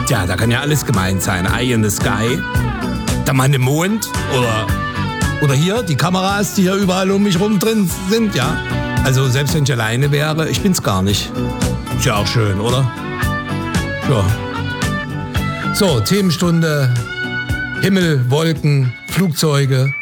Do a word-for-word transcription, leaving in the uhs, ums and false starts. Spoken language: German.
Tja, da kann ja alles gemeint sein. Eye in the Sky, der Mann im Mond oder, oder hier die Kameras, die hier überall um mich rum drin sind, ja. Also selbst wenn ich alleine wäre, ich bin's gar nicht. Ist ja auch schön, oder? Ja. So, Themenstunde, Himmel, Wolken, Flugzeuge,